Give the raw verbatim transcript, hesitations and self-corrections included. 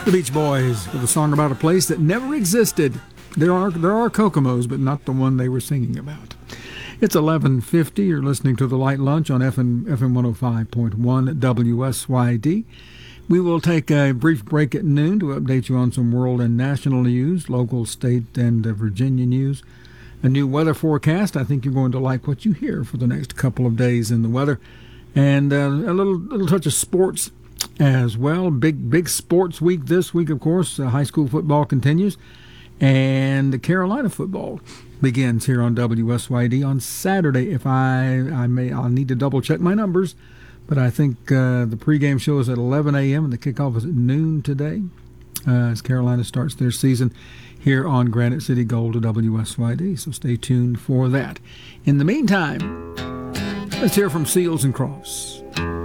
The Beach Boys with a song about a place that never existed. There are there are Kokomo's, but not the one they were singing about. It's eleven fifty. You're listening to The Light Lunch on F M, F M one oh five point one W S Y D. We will take a brief break at noon to update you on some world and national news, local, state, and uh, Virginia news. A new weather forecast. I think you're going to like what you hear for the next couple of days in the weather. And uh, a little little touch of sports as well. Big big sports week this week, of course. Uh, high school football continues, and the Carolina football begins here on W S Y D on Saturday. If I I may, I'll need to double check my numbers, but I think uh, the pregame show is at eleven a.m. and the kickoff is at noon today, uh, as Carolina starts their season here on Granite City Gold to W S Y D. So stay tuned for that. In the meantime, let's hear from Seals and Crofts.